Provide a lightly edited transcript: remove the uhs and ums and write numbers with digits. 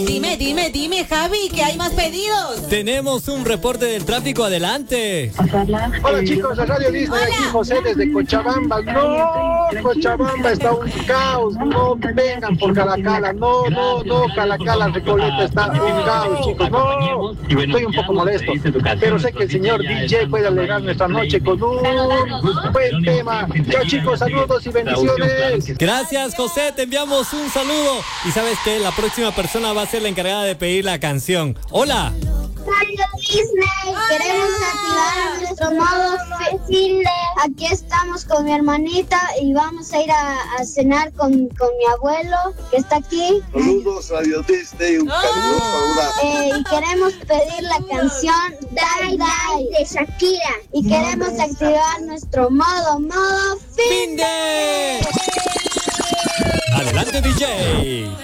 Dime, Javi, que hay más pedidos. Tenemos un reporte del tráfico, adelante. Hola chicos de Radio Disney, aquí José desde Cochabamba. No, Cochabamba está un caos. No vengan por Calacala. No, Calacala, Recoleta está un caos, chicos. No, estoy un poco molesto, pero sé que el señor DJ puede alegrar nuestra noche con un buen tema. Chao chicos, saludos y bendiciones. Gracias, José, te enviamos un saludo. Y sabes que la próxima persona va a ser la encargada de pedir la canción. Hola. Radio Disney, queremos activar nuestro modo festivo. Aquí estamos con mi hermanita y vamos a ir a cenar con mi abuelo que está aquí. Saludos Radio Disney, un saludo. Y queremos pedir la canción Die Die de Shakira. Y queremos activar nuestro modo fin de. Adelante, DJ.